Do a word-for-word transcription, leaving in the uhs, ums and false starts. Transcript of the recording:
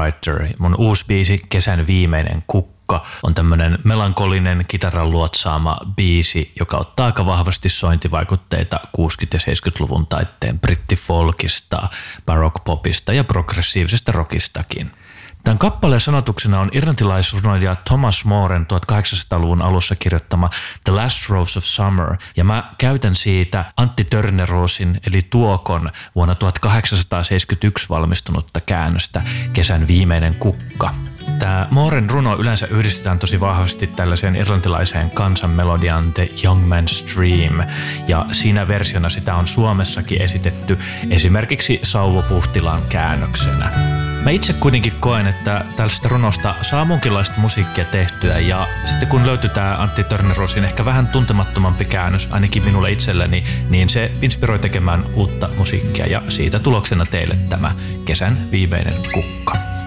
Songwriter. Mun uusi biisi Kesän viimeinen kukka on tämmönen melankolinen kitaran luotsaama biisi, joka ottaa aika vahvasti sointivaikutteita kuusikymmentä- ja seitsemänkymmentäluvun taitteen brittifolkista, baroque popista ja progressiivisesta rockistakin. Tämän kappaleen sanotuksena on irlantilaisrunoilija Thomas Moren tuhatkahdeksansataaluvun alussa kirjoittama The Last Rose of Summer, ja mä käytän siitä Antti Törneroosin eli Tuokon vuonna tuhatkahdeksansataaseitsemänkymmentäyksi valmistunutta käännöstä Kesän viimeinen kukka. Tämä Moren runo yleensä yhdistetään tosi vahvasti tällaiseen irlantilaiseen kansanmelodiaan The Young Man's Dream, ja siinä versiona sitä on Suomessakin esitetty esimerkiksi Sauvo Puhtilan käännöksenä. Mä itse kuitenkin koen, että tällaista runosta saa munkinlaista musiikkia tehtyä, ja sitten kun löytyy tää Antti Törneroosin ehkä vähän tuntemattomampi käännös, ainakin minulle itselleni, niin se inspiroi tekemään uutta musiikkia, ja siitä tuloksena teille tämä Kesän viimeinen kukka.